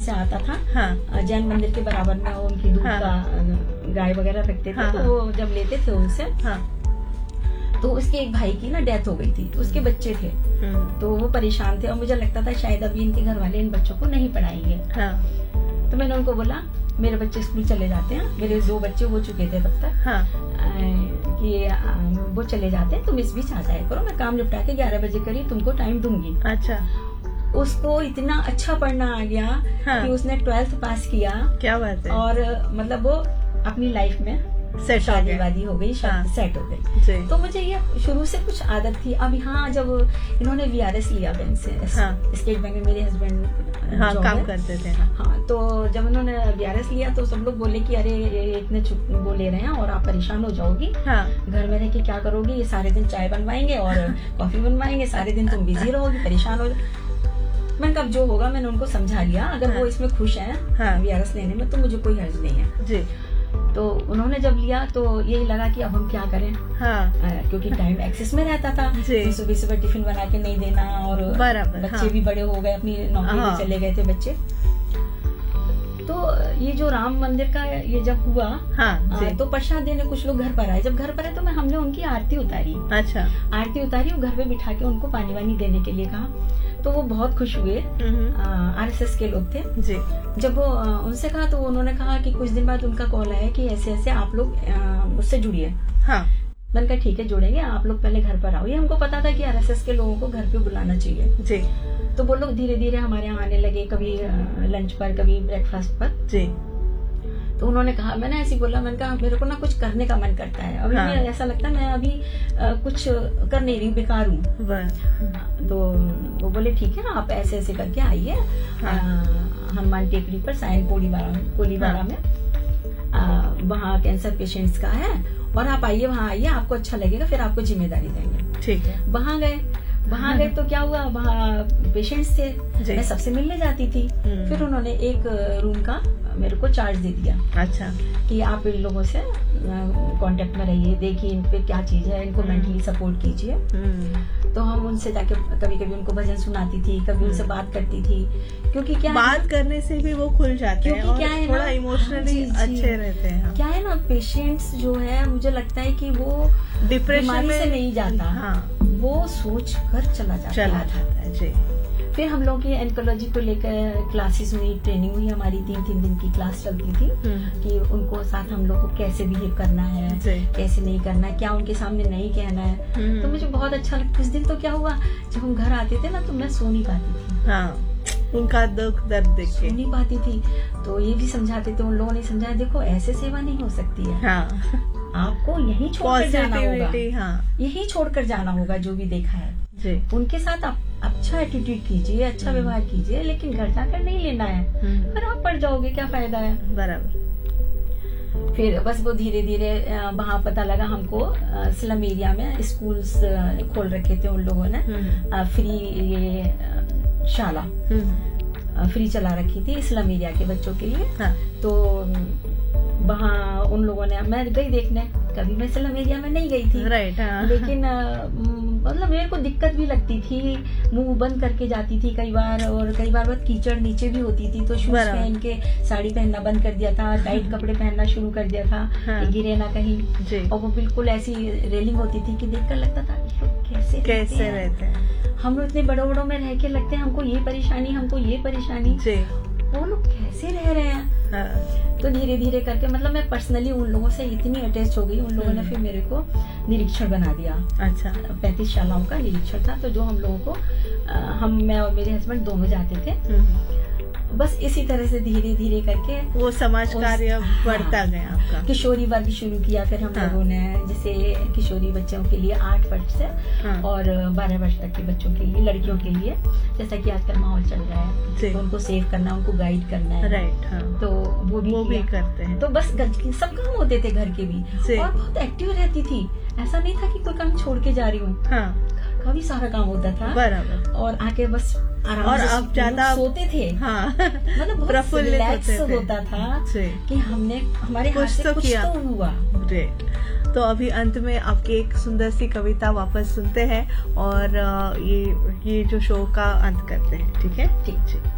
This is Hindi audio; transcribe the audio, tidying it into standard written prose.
से आता था। हाँ। जैन मंदिर के बराबर में वो उनकी दूध हाँ। का गाय वगैरह रखते थे। हाँ, तो वो जब लेते थे उनसे, हाँ। तो उसके एक भाई की ना डेथ हो गई थी, तो उसके बच्चे थे, तो वो परेशान थे और मुझे लगता था शायद अभी इनके घर वाले इन बच्चों को नहीं पढ़ाएंगे। हाँ। तो मैंने उनको बोला मेरे बच्चे स्कूल चले जाते हैं, मेरे 2 बच्चे हो चुके थे तब तक। हाँ। कि वो चले जाते हैं, तुम इस बीच आ जाया करो, मैं काम निपटा के 11 बजे करीब तुमको टाइम दूंगी। अच्छा। उसको इतना अच्छा पढ़ना आ गया। हाँ। कि उसने 12th पास किया। क्या बात है। और मतलब वो अपनी लाइफ में शादी वादी हो गई, हाँ। सेट हो गई। तो मुझे ये शुरू से कुछ आदत थी। अब यहाँ जब इन्होंने VRS लिया बैंक से, हाँ। स्टेट बैंक में मेरे हस्बैंड काम करते थे। हाँ, तो जब उन्होंने VRS लिया तो सब लोग बोले कि अरे ये इतने वो ले रहे हैं और आप परेशान हो जाओगी। हाँ। घर में रह के क्या करोगी, ये सारे दिन चाय बनवाएंगे और कॉफी बनवाएंगे, सारे दिन तुम बिजी रहोगी, परेशान हो। मैंने कब जो होगा मैंने उनको समझा लिया, अगर वो इसमें खुश हैं VRS लेने में तो मुझे कोई हर्ज नहीं है जी। तो उन्होंने जब लिया तो यही लगा कि अब हम क्या करें। हाँ। क्योंकि टाइम एक्सेस में रहता था, तो सुबह टिफिन बना के नहीं देना, और बच्चे भी बड़े हो गए, अपनी नौकरी में चले गए थे बच्चे। तो ये जो राम मंदिर का ये जब हुआ, तो प्रसाद देने कुछ लोग घर पर आए। जब घर पर आए तो हमने उनकी आरती उतारी। अच्छा। आरती उतारी और घर पे बिठा के उनको पानी वानी देने के लिए कहा, तो वो बहुत खुश हुए। RSS के लोग थे जी। जब वो उनसे कहा तो उन्होंने कहा कि कुछ दिन बाद उनका कॉल आया कि ऐसे ऐसे आप लोग उससे जुड़िए। हाँ। मैंने कहा ठीक है जुड़ेंगे, आप लोग पहले घर पर आओ। ये हमको पता था कि RSS के लोगों को घर पे बुलाना चाहिए जी। तो वो लोग धीरे धीरे हमारे यहाँ आने लगे, कभी लंच पर, कभी ब्रेकफास्ट पर जी। तो उन्होंने कहा, मैंने ऐसे बोला, मैंने कहा मेरे को ना कुछ करने का मन करता है अभी। हाँ। ऐसा लगता है मैं अभी कुछ कर नहीं रही, बेकार हूँ। तो वो बोले ठीक है आप ऐसे ऐसे करके आइए। हाँ। हनुमान टेकरी पर साइन कोलीबारा में वहाँ कैंसर पेशेंट्स का है, और आप आइए, वहाँ आइए, आपको अच्छा लगेगा, फिर आपको जिम्मेदारी देंगे। ठीक है। वहाँ गए तो क्या हुआ, वहाँ पेशेंट्स थे, मैं सबसे मिलने जाती थी। फिर उन्होंने एक रूम का मेरे को चार्ज दे दिया। अच्छा। कि आप इन लोगों से कांटेक्ट में रहिए, देखिए इन पे क्या चीज है, इनको मेंटली सपोर्ट कीजिए। तो हम उनसे जाके कभी कभी उनको भजन सुनाती थी, कभी उनसे बात करती थी, क्योंकि क्या बात करने से भी वो खुल जाते हैं, क्या है थोड़ा इमोशनली अच्छे रहते हैं। क्या है ना, पेशेंट्स जो है मुझे लगता है कि वो डिप्रेशन से नहीं जाता। हाँ। वो सोच कर चला जाता है जी। फिर हम लोग की एंकोलॉजी को लेकर क्लासेस हुई, ट्रेनिंग हुई हमारी, 3 दिन की क्लास चलती थी कि उनको साथ हम लोग को कैसे बिहेव करना है, कैसे नहीं करना है, क्या उनके सामने नहीं कहना है। तो मुझे बहुत अच्छा लगता। कुछ दिन तो क्या हुआ, जब हम घर आते थे ना तो मैं सो नहीं पाती थी। हाँ। उनका दुख दर्द देख के सो नहीं पाती थी। तो ये भी समझाते थे, उन लोगों ने समझाया, देखो ऐसे सेवा नहीं हो सकती है। हाँ। आपको यही छोड़कर जाना होगा। हाँ। यही छोड़कर जाना होगा जो भी देखा है जी। उनके साथ आप अच्छा एटीट्यूड कीजिए, अच्छा व्यवहार कीजिए, लेकिन घर जाकर नहीं लेना है, फिर आप पड़ जाओगे, क्या फायदा है। बराबर। फिर बस वो धीरे धीरे वहाँ पता लगा हमको, स्लम एरिया में स्कूल्स खोल रखे थे उन लोगों ने, फ्री ये शाला फ्री चला रखी थी स्लम एरिया के बच्चों के लिए। हाँ। तो वहाँ उन लोगों ने, मैं गई देखने, कभी मैं स्लम एरिया में नहीं गई थी। राइट। हाँ। लेकिन मतलब मेरे को दिक्कत भी लगती थी, मुंह बंद करके जाती थी कई बार, और कई बार बहुत कीचड़ नीचे भी होती थी, तो शूज पहन के साड़ी पहनना बंद कर दिया था, टाइट कपड़े पहनना शुरू कर दिया था। हाँ। कि गिरे ना कहीं। और वो बिल्कुल ऐसी रेलिंग होती थी कि देखकर लगता था कैसे रहते हैं। हम लोग इतने बड़ों में रह के लगते हैं हमको ये परेशानी, वो लोग कैसे रह रहे हैं। हाँ। तो धीरे धीरे करके मतलब मैं पर्सनली उन लोगों से इतनी अटैच हो गई, उन लोगों ने फिर मेरे को निरीक्षण बना दिया। अच्छा। 35 शालाओं का निरीक्षण था, तो जो हम लोगों को मैं और मेरे हस्बैंड दोनों जाते थे। बस इसी तरह से धीरे धीरे करके वो समाज कार्य बढ़ता गया आपका। किशोरी वर्ग शुरू किया फिर हम लोगों ने, जैसे किशोरी बच्चों के लिए 8 वर्ष से और 12 वर्ष तक के बच्चों के लिए, लड़कियों के लिए, जैसा कि आजकल माहौल चल रहा है, तो उनको सेव करना, उनको गाइड करना है। राइट। हाँ। तो वो भी करते हैं। तो बस सब काम होते थे घर के भी, और बहुत एक्टिव रहती थी। ऐसा नहीं था कि कोई काम छोड़ के जा रही हूँ। हाँ। काफी सारा काम होता था। बराबर। और आके बस और अब ज्यादा सोते थे। हाँ। मतलब बहुत रिलैक्स होता था कि हमने हमारे हाथ से कुछ तो हुआ। तो अभी अंत में आपकी एक सुंदर सी कविता वापस सुनते हैं, और ये जो शो का अंत करते हैं। ठीक है। ठीक।